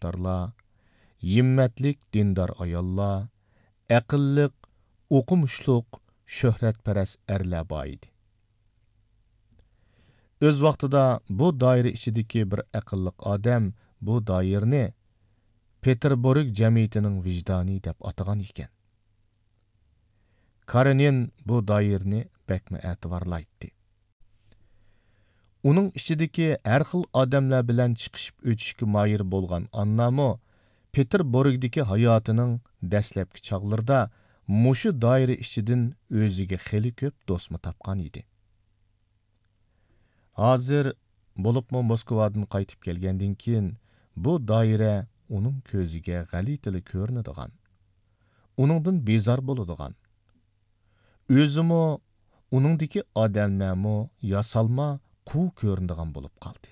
yoshlorlar, himmatlik dindor ayollar, aqlliq, o'qimishliq, shuhratparast erlar bor edi. Öz vaqtida bu doira ichidagi bir aqlliq odam bu doirni Peterburg jamiyatining vijdoni deb atagan ekan. Karenin bu doirni bakma e'tiborlaydi. Uning ichidagi har xil odamlar bilan chiqishib o'tishga moyir bo'lgan Annamo Peterburgdagi hayotining dastlabki chog'larida mushu doira ichidan o'ziga xeli ko'p do'stmi topgan edi. Hozir bo'libmi Moskvadan qaytib kelgandan keyin bu doira uning ko'ziga g'alitili ko'rinadigan, uningdan bezor bo'ladigan. O'zimi uningdagi odamlarmi yasalma quv ko'rinadigan bo'lib qoldi.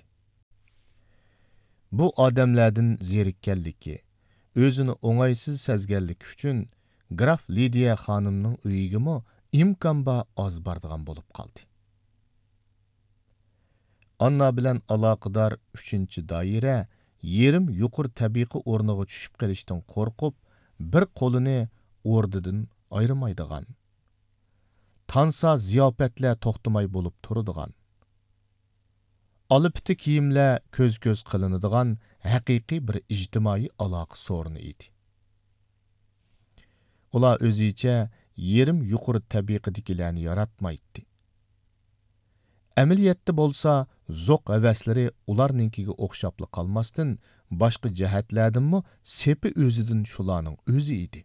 Bu odamlardan zerikkanligi, o'zini o'ng'aysiz sezganligi uchun Graf Lidiya xonimning uyigami imkonba oz boradigan bo'lib qoldi. Anna bilan aloqador 3-doira yerim yuqur tabiiy o'rniga tushib qolishdan qo'rqib, bir qo'lini o'rnidan ayirmaydigan. Tansa ziyofatlar to'xtamay bo'lib turadigan. Olipti kiyimlar ko'z-ko'z qilinadigan haqiqiy bir ijtimoiy aloqa so'rini edi. Ular o'zicha yerim yuqur tabiiqadagilarni yaratmaydi. Amaliyotda bo'lsa, zoq havaslari ularninkiga o'xshapli qolmasdan, boshqa jihatlardanmi sepi o'zidan shularning o'zi edi.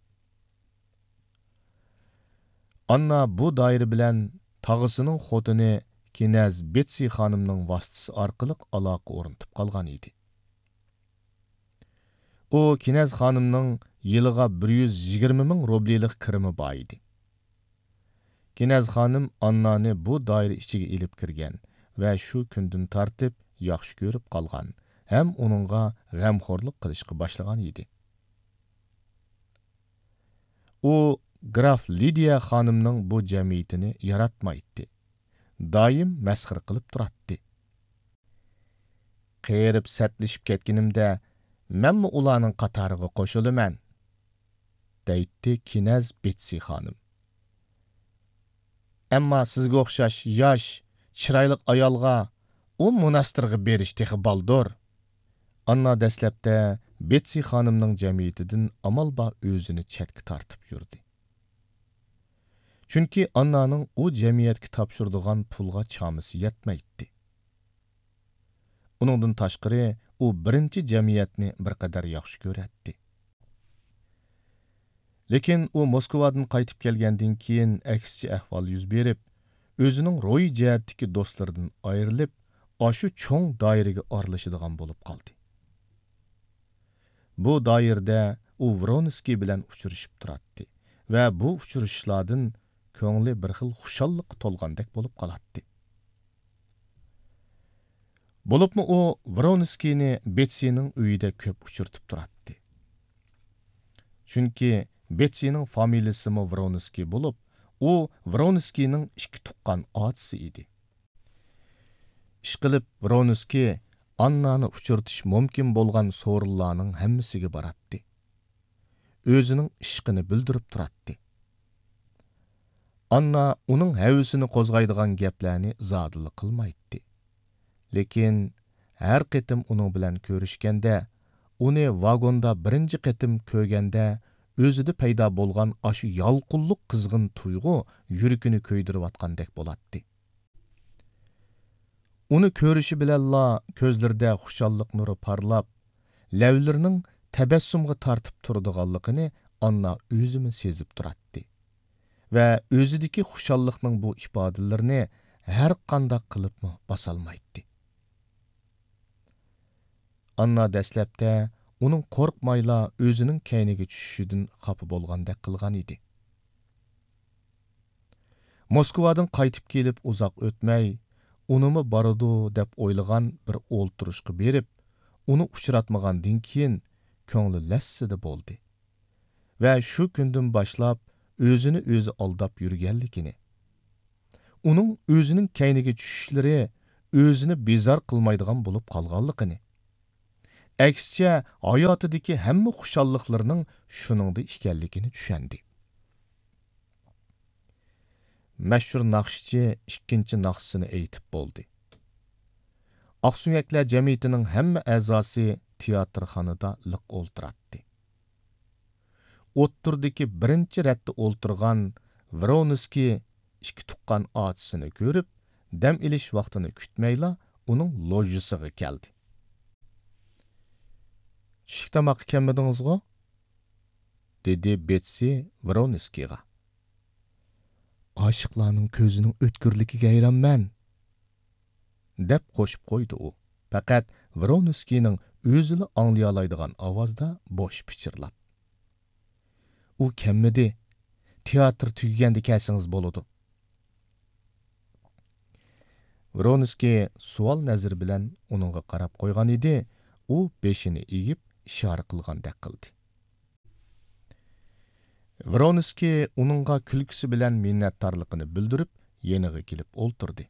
Anna bu doira bilan tog'isining xotini Kinaz Betsi xonimning vositasi orqali aloqa o'rnatib qolgan edi. U Kinaz xonimning yiliga 120 ming rubliylik kirimi bor edi. Kinaz xonim Annani bu doira ichiga ilib kirgan va shu kundan tortib yaxshi ko'rib qolgan, ham uningga g'amxo'rlik qilishga boshlagan edi. U Graf Lidiya xonimning bu jamiyatini yaratmaydi. Doim masxir qilib turadi. Qeyrib satlishib ketganimda, menmi ularning qatoriga qo'shilaman, deydi Kinaz Betsi xonim. Ammo sizga o'xshash yosh, chiroyli ayolga u monastirga berish texi baldur. Anna dastlabda Betsi xonimning jamiyatidan amalba o'zini chetga tortib yurdi. Chunki Annaning u jamiyatga topshirdigan pulga chamisi yetmaydi. Uningdan tashqari u birinchi jamiyatni bir qadar yaxshi ko'radi. Lekin u Moskvadan qaytib kelgandan keyin aksicha ahvol yuz berib, o'zining ro'yi jihatdagi do'stlaridan ayrilib, oshu cho'ng doiraga aralashadigan bo'lib qoldi. Bu doirada u Vronsky bilan uchrashib turadi va bu uchrashishlardan ko'ngli bir xil xushalliq to'lgandek bo'lib qoladi. Bo'libmi u Vronskyni Betsining uyida ko'p uchirtib turadi. Chunki Betsining familiyasi Vronsky bo'lib, u Vronskyning ikki tuqqan otasi edi. Ishqilib Vronsky Annani uchirtish mumkin bo'lgan so'rinlarning hammasiga boradi. O'zining ishqini bildirib turadi. Anna uning havasini qo'zg'aydigan gaplarni zodili qilmaydi. Lekin har qitim uning bilan ko'rishganda, uni vagonda birinchi qitim ko'rganda, o'zida paydo bo'lgan ashu yolqinlik qizg'in tuyg'u yuragini ko'ydirayotgandek bo'ladi. Uni ko'rishi bilanla ko'zlarida xushallik nuri parlab, lavlarining tabassumga tortib turadiganligini Anna o'zimi sezib turadi. Va o'zidagi xushallikning bu ifodalarini har qanday qilibmi bosolmaydi. Anna dastlabda uning qo'rqmayla o'zining kayniga tushishidan xafa bo'lgandek qilgan edi. Moskvadan qaytib kelib uzoq o'tmay, unimi boradi deb o'ylagan bir o'ltirishga berib, uni uchratmagandan keyin ko'ngli lassida bo'ldi. Va shu kundan boshlab o'zini o'zi aldab yurganligini, uning o'zining kayniga tushishlari o'zini bezor qilmaydigan bo'lib qolganligini, Әксіше, hayotidagi hamma xushalliqlarning shuningda ekanligini tushundi. Mashhur naqshchi ikkinchi naqshisini aytib bo'ldi. Oqsunyaklar jamiyatining hamma a'zosi teatrxonada liq o'ltiratdi. O'ttirdagi birinchi ratda o'ltirgan Vronskiy ikki tuqqan ochisini ko'rib, dam ilish vaqtini kutmayla uning lojisiga keldi. Tushlik tamoq kelmadingizmi? dedi Betsy Vronskiyga. Aşıqlarning ko'zining o'tkirligiga hayronman, deb qo'shib qo'ydi u. Faqat Vronskiyning o'zini anglay oladigan ovozda bo'sh pichirlab. U kemmidi, teatr tugaganda kelsangiz bo'ladi. Vronskiy savol nazari bilan uningga qarab qo'ygan edi, u beshini egib ishora qilgandek qildi. Vronskiy uningga kulkisi bilan minnatdorligini bildirib, yeniga kelib o'ltirdi.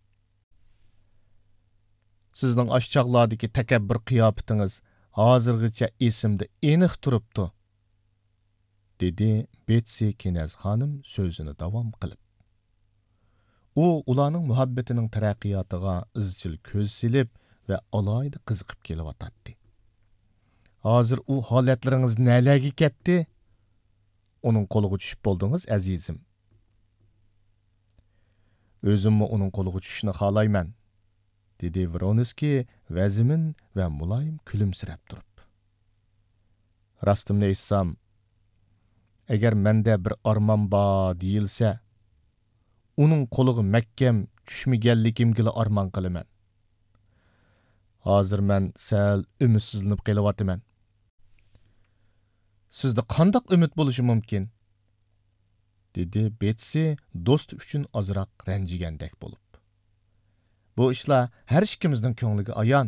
Sizning aşçaqlardagi takabbur qiyofatingiz hozirgacha esimda aniq turibdi, dedi Betsy Kinez xonim so'zini davom qilib. U ularning muhabbatining taraqqiyotiga izchil ko'z silib va alohida qiziqib kelyotdi. Hozir u holatlaringiz nalarga ketdi? Uning qo'liga tushib bo'ldingiz, azizim. O'zimmi uning qo'liga tushishni xohlayman, dedi Vronskiy vazimin va muloyim kulimsirab turib. Rastimni aytsam, agar menda bir armon bor deyilsa, uning qo'liga mahkam tushmaganligimga armon qilaman. Hozir men sal umidsizlanib qelyapman. Sizda qandoq umid bo'lishi mumkin? dedi Betsy do'sti uchun ozroq ranjigandek bo'lib. Bu ishlar har ikkimizning ko'ngliga ayon.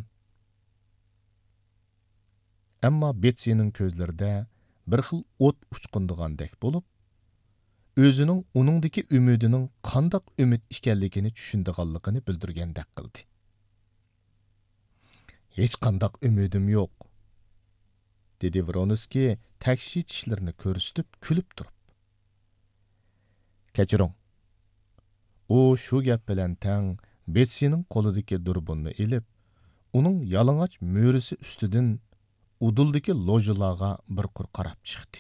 Ammo Betsyning ko'zlarida bir xil o't uchqundigandek bo'lib, o'zining uningdagi umidining qandoq umid ekanligini tushundiganligini bildirgandek qildi. Hech qandoq umidim yo'q, dedi Vronskiy takshi tishlarini ko'rsatib kulib turib. Kechiring. U shu gap bilan tang Betsyning qo'lidagi durbunni ilib, uning yalang'och mo'risi ustidan uduldagi lojilarga bir qur qarab chiqdi.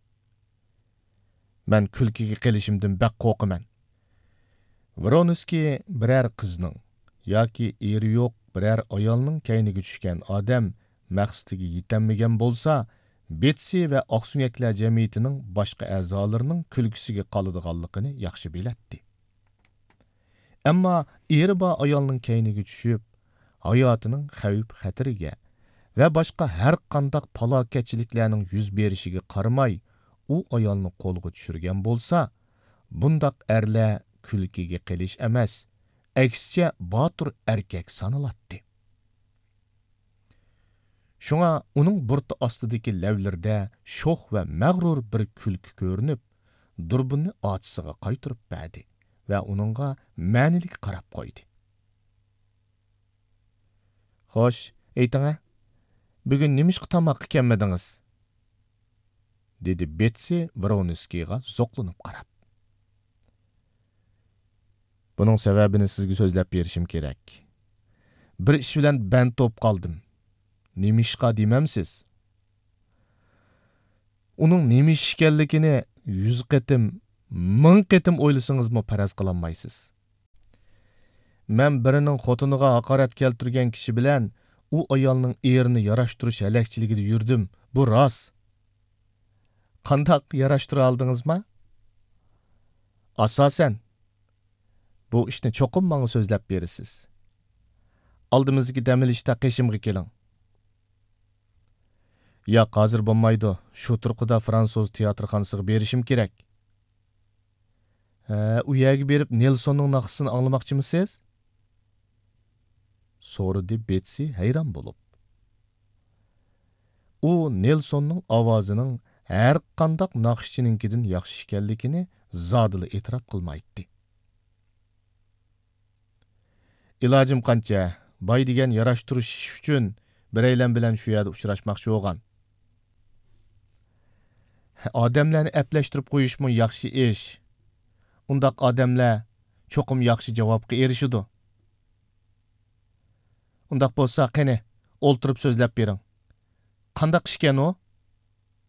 Men kulkiga qilishimdan baq qo'rqaman. Vronskiy biror qizning yoki eri yo'q biror ayolning kayniga tushgan odam maqsadiga yetolmagan bo'lsa, Betsy va Oqsunyaklar jamiyatining boshqa a'zolarining kulgisiga qoladiganligini yaxshi bilardi. Ammo eri bor ayolning kayniga tushib, hayotining xavf-xatiriga va boshqa har qanday falokatchiliklarning yuz berishiga qaramay, u ayolni qo'lga tushirgan bo'lsa, bundaq erlar kulkiga qilish emas, aksicha botur erkak sanaladi. Şuna uning burti ostidagi lavlarda sho'x va mag'rur bir kulki ko'rinib, durbunni ochisiga qaytirib berdi va uningga ma'nilik qarab qo'ydi. Xo'sh, ayting, bugun nimishqa tamoqqa kelmadingiz? dedi Betsy Vronskiyga zo'qlanib qarab. Buning sababini sizga so'zlab berishim kerak. Bir ish bilan band to'p qoldim. Nimishqa demamsiz? Uning nimish ekanligini 100 qatim, 1000 qatim o'ylasangizmi faraz qilolmaysiz. Men birining xotiniga haqorat keltirgan kishi bilan u ayolning erini yarashtirish halakchiligida yurdim. Bu rost. Qandoq yarashtira oldingizmi? Asosan bu ishni cho'qim menga so'zlab berasiz. Oldimizga damilishda qishimga keling. Yo'q, hozir bo'lmaydi. Shu turqida Fransuz teatrxonasiga berishim kerak. U yerga berib Nelsonning naqsini anglamoqchimisiz? so'radi Betsy hayron bo'lib. U Nelsonning ovozining har qanday naqshchininkidan yaxshi ekanligini zodili e'tirof qilmaydi. Ilojim qancha, boy degan yarashtirish uchun bireylen bilen şu yerda uchrashmoqchi bo'lgan. Odamlarni əpləşdirib qo'yishmi yaxshi ish. Undaq odamlar cho'qim yaxshi javobga erishidi. Undaq bo'lsa, qani o'ltirib so'zlab bering. Qandaq ishkan o?